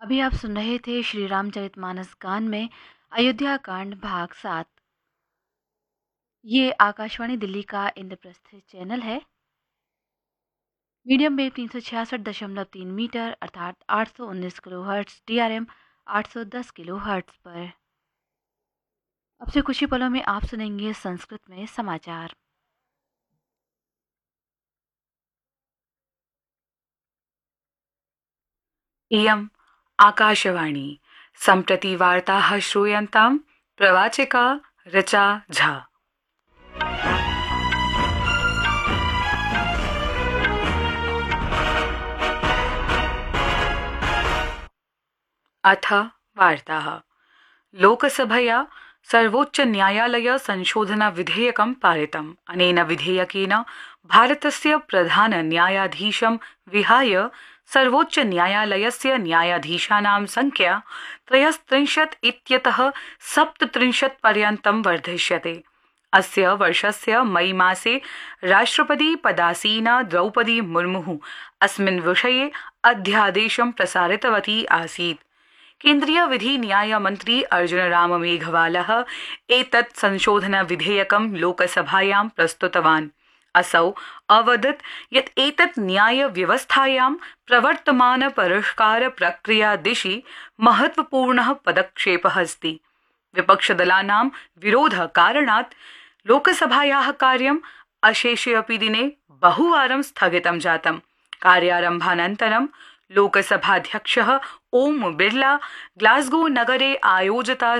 अभी आप सुन रहे थे श्री रामचरितमानस गान में अयोध्या कांड भाग 7। ये आकाशवाणी दिल्ली का इंद्रप्रस्थ चैनल है। मीडियम वेव 366.3 मीटर अर्थात 819 किलोहर्ट्ज DRM 810 किलोहर्ट्ज पर। अब से कुछ ही पलों में आप सुनेंगे संस्कृत में समाचार। इयम् आकाशवाणी सम्प्रति वार्ताः श्रूयन्तां प्रवाचिका ऋचा झा। अथ वार्ताः। लोकसभया सर्वोच्च न्यायालय संशोधन विधेयकं पारितम्। अनेन विधेयकेन भारतस्य प्रधान न्यायाधीशं विहाय सर्वोच्च न्यायालयस्य न्यायाधीशानां संख्या 33 इत्यतः 37 पर्यन्तं वर्धिष्यते। अस्य वर्षस्य मई मासे राष्ट्रपति पदासीना द्रौपदी मुर्मुः अस्मिन् विषये अध्यादेशं प्रसारितवती आसीत्। केन्द्रीय विधि न्याय मंत्री अर्जुन राम मेघवालः एतत् संशोधन विधेयकं लोकसभायां प्रस्तुतवान्। असौ अवदत् यत् एतत् न्याय व्यवस्थायां प्रवर्तमान परिष्कार प्रक्रिया दिशि महत्वपूर्णः पदक्षेपः अस्ति। विपक्षदलानां विरोध कारणात् लोकसभायाः कार्यम् अशेषे अपि दिने बहुवारं स्थगितं जातम्। कार्यारम्भानन्तरं लोकसभाध्यक्षः ओम बिरला ग्लासगो नगरे आयोजिता